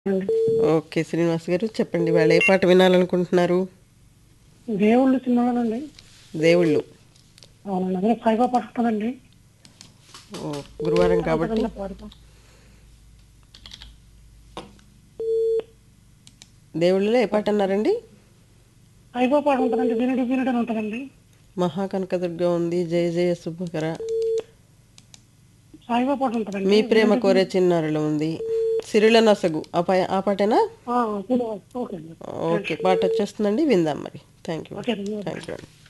అండి. ఓకే శ్రీనివాస్ గారు చెప్పండి, వాళ్ళు ఏ పాట వినాలనుకుంటున్నారు? దేవుళ్ళు సినిమాలోనండి. దేవుళ్ళు. అవునండి. అదే సాయిబాబా పాట ఉంటుందండి. ఓ, గురువారం కాబట్టి. ఉంటుందండి ఆ పాట. దేవుళ్ళలో ఏ పాట అన్నారండి? సాయిబాబా పాట ఉంటుందండి. వినుడు వినుడు అని ఉంటుందండి. మహాకనకదుర్గ ఉంది, జయ జయ శుభకర, సాయిబాబా పాట ఉంటుందండి. మీ ప్రేమ వినుడు కోరే వినుడు. చిన్నారులు ఉంది, సిరిల నొసగు ఆ పాటేనా? ఓకే అండి. Thank okay, you. పాట వచ్చేస్తుందండి, విందాం మరి. Thank you. ఓకే అండి. థ్యాంక్ యూ అండి.